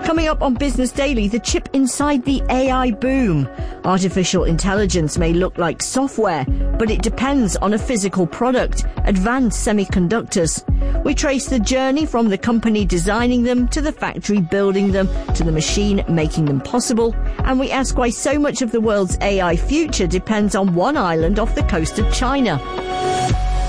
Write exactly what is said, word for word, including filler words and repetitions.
Coming up on Business Daily, the chip inside the A I boom. Artificial intelligence may look like software, but it depends on a physical product, advanced semiconductors. We trace the journey from the company designing them to the factory building them to the machine making them possible. And we ask why so much of the world's A I future depends on one island off the coast of China.